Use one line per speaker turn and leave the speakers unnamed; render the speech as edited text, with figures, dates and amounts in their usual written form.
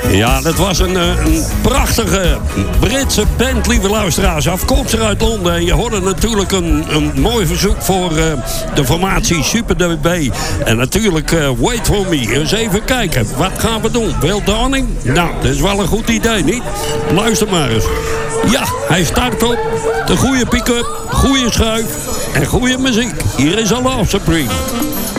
Ja, dat was een prachtige Britse band, lieve luisteraars. Afkomstig uit Londen. En je hoorde natuurlijk een mooi verzoek voor de formatie Super DB. En natuurlijk Wait For Me. Eens even kijken, wat gaan we doen? Will Downing? Nou, dat is wel een goed idee, niet? Luister maar eens. Ja, hij start op. De goede pick-up, goede schuif en goede muziek. Hier is Love Supreme.